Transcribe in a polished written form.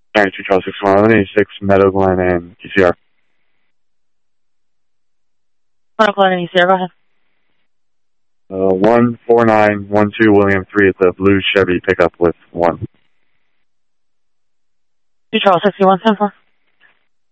92 Charles 61, 186 Meadow Glen and ECR. Meadow Glen and ECR, go ahead. 14912 William 3 at the blue Chevy pickup with 1. 2 Charles 61, 10-4.